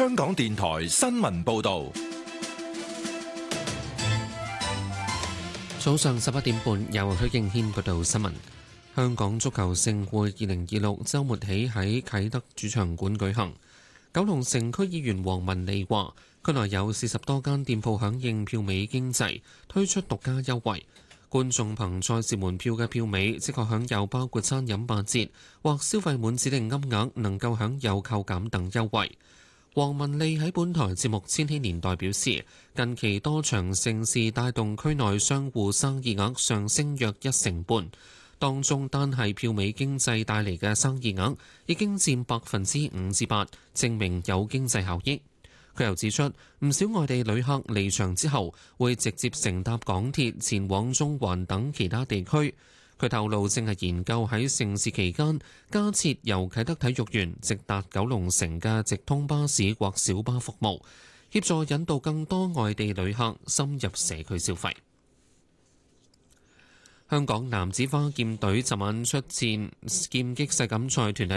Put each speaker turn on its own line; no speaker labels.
香港電台新聞報道。
早上11點半，由許敬軒報道新聞。香港足球盛會2026週末起喺啟德主場館舉行。九龍城區議員黃文利話，區內有40多間店鋪響應票尾經濟，推出獨家優惠。觀眾憑賽事門票嘅票尾，即可享有包括餐飲8折或消費滿指定金額能夠享有扣減等優惠。黃文利喺本台節目《千禧年代》表示，近期多場盛事帶動區內商戶生意額上升約1成半，當中單係票尾經濟帶嚟嘅生意額已經佔5%至8%，證明有經濟效益。佢又指出，唔少外地旅客離場之後會直接乘搭港鐵前往中環等其他地區。佢透露正係研究喺盛事期間加設由啟德體育園直達九龍城嘅直通巴士或小巴服務，協助引導更多外地旅客深入社區消費。香港男子花劍隊昨晚出戰劍擊世錦賽團體